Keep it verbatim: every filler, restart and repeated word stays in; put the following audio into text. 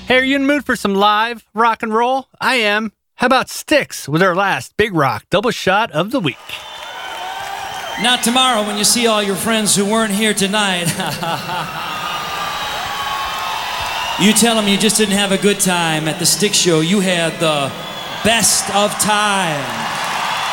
Hey, are you in the mood for some live rock and roll? I am. How about Styx with our last Big Rock double shot of the week? Not tomorrow when you see all your friends who weren't here tonight. You tell them you just didn't have a good time at the Styx show. You had the best of time.